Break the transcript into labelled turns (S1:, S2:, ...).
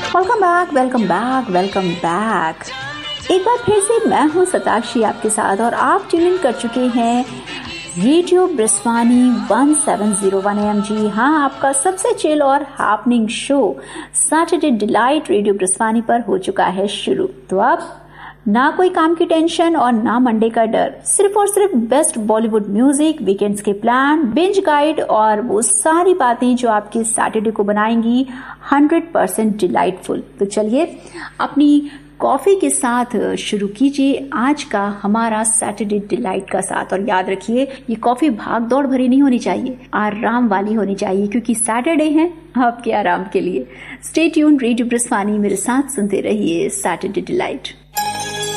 S1: Welcome back. एक बार फिर से मैं हूँ सताक्षी आपके साथ और आप ट्यून इन कर चुके हैं रेडियो ब्रिस्वानी 1701 AM। जी हाँ, आपका सबसे चिल और happening show Saturday delight radio ब्रिस्वानी पर हो चुका है शुरू। तो अब ना कोई काम की टेंशन और ना मंडे का डर, सिर्फ और सिर्फ बेस्ट बॉलीवुड म्यूजिक, वीकेंड्स के प्लान, बिंज गाइड और वो सारी बातें जो आपके सैटरडे को बनाएंगी 100% डिलाइटफुल। तो चलिए अपनी कॉफी के साथ शुरू कीजिए आज का हमारा सैटरडे डिलाइट का साथ। और याद रखिए, ये कॉफी भाग दौड़ भरी नहीं होनी चाहिए, आराम वाली होनी चाहिए, क्योंकि सैटरडे है आपके आराम के लिए। स्टे ट्यून रेडियो ब्रिस्वानी, मेरे साथ सुनते रहिए सैटरडे डिलाइट।